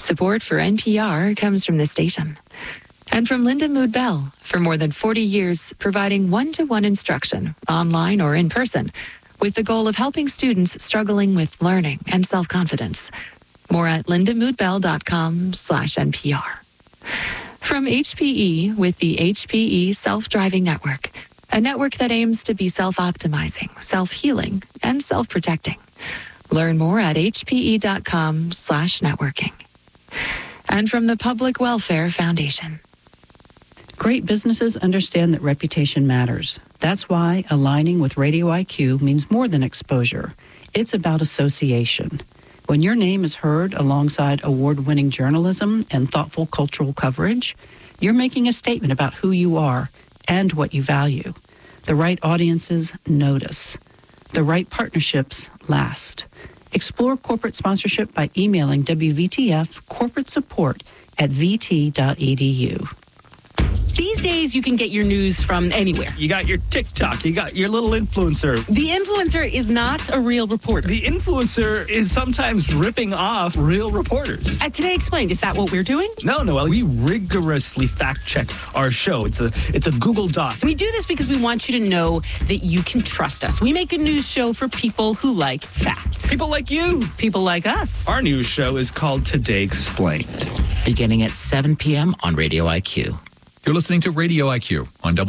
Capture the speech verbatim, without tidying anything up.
Support for N P R comes from the station. And from Linda Mood Bell, for more than forty years, providing one-to-one instruction, online or in person, with the goal of helping students struggling with learning and self-confidence. More at lindamoodbell.com slash NPR. From H P E with the H P E Self-Driving Network, a network that aims to be self-optimizing, self-healing, and self-protecting. Learn more at hpe.com slash networking. And from the Public Welfare Foundation. Great businesses understand that reputation matters. That's why aligning with Radio I Q means more than exposure. It's about association. When your name is heard alongside award-winning journalism and thoughtful cultural coverage, you're making a statement about who you are and what you value. The right audiences notice. The right partnerships last. Explore corporate sponsorship by emailing W V T F corporate support at v t dot e d u. These days, you can get your news from anywhere. You got your TikTok. You got your little influencer. The influencer is not a real reporter. The influencer is sometimes ripping off real reporters. Uh, Today Explained, is that what we're doing? No, Noelle, we rigorously fact-check our show. It's a it's a Google Doc. We do this because we want you to know that you can trust us. We make a news show for people who like facts. People like you. People like us. Our news show is called Today Explained. Beginning at seven p.m. on Radio I Q. You're listening to Radio I Q on W.